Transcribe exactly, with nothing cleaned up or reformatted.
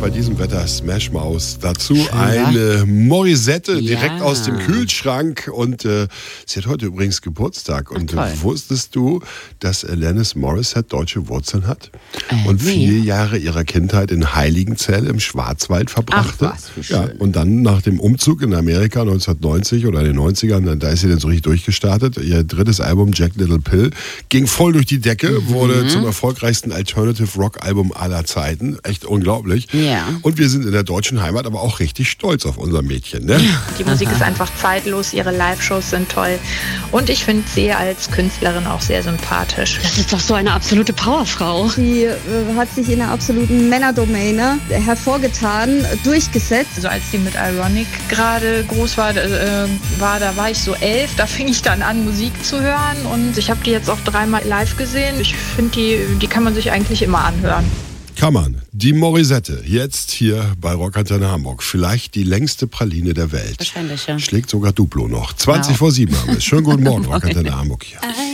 bei diesem Wetter Smash Mouth. Dazu Schön, eine Morissette direkt Ja. aus dem Kühlschrank. Und äh, sie hat heute übrigens Geburtstag. Und toll. wusstest du, dass Alanis Morissette deutsche Wurzeln hat? Äh, und nee. vier Jahre ihrer Kindheit in Heiligenzell im Schwarzwald verbrachte. Ach was, wie schön. Ja, und dann nach dem Umzug in Amerika neunzehnhundertneunzig oder in den neunzigern, dann, da ist sie dann so richtig durchgestartet. Ihr drittes Album, Jack Little Pill, ging voll durch die Decke, Mhm. wurde zum erfolgreichsten Alternative Rock Album aller Zeiten. Echt unglaublich. Ja. Und wir sind in der deutschen Heimat aber auch richtig stolz auf unser Mädchen. Ne? Die Musik ist einfach zeitlos, ihre Live-Shows sind toll. Und ich finde sie als Künstlerin auch sehr sympathisch. Das ist doch so eine absolute Powerfrau. Sie äh, hat sich in einer absoluten Männerdomäne hervorgetan, durchgesetzt. Also als sie mit Ironic gerade groß war, äh, war, da war ich so elf, da fing ich dann an, Musik zu hören. Und ich habe die jetzt auch dreimal live gesehen. Ich finde, die, die kann man sich eigentlich immer anhören. Kann man. Die Morissette, jetzt hier bei Rockantenne Hamburg. Vielleicht die längste Praline der Welt. Wahrscheinlich, ja. Schlägt sogar Duplo noch. zwanzig Ja. vor sieben haben wir es. Schönen guten Morgen, Rockantenne Hamburg hier.